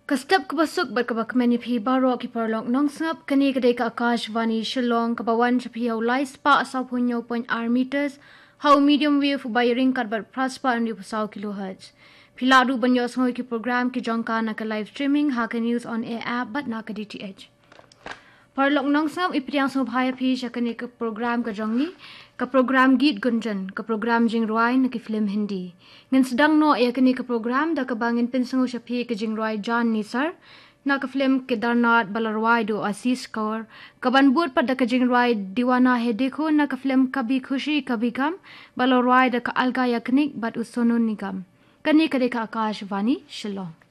Kastap kabasuk berkabak meni phi baro ki perlok nong sngap kani kadai ka Akashvani Shillong kabawan chapi hau lai spa asap hunyo point r meters hau medium wave bayering karbat praspa and pusau kilohertz. Piladu banyo sngoi ki program ki jongka na ka live streaming ha ka news on air app but na ka DTH. Perlok nong sngap ipriang so bhaya phi shakani ka program ka jongi ka program Geet Gunjan ka program Jingruai na ki film Hindi. Ngan sedang no ya kani ka program da ka bangin pinsango shapi ka Jingruai John Nisar na ka film Kedarnath Balarwai do Asis Kaur ka banbut pa da ka Jingruai Diwana Hai Dekho na ka film Kabhi Khushi Kabhi Gum Balarwai da ka Alga Yaknik bat Usono Nigam. Kani ka Akashvani Shillong.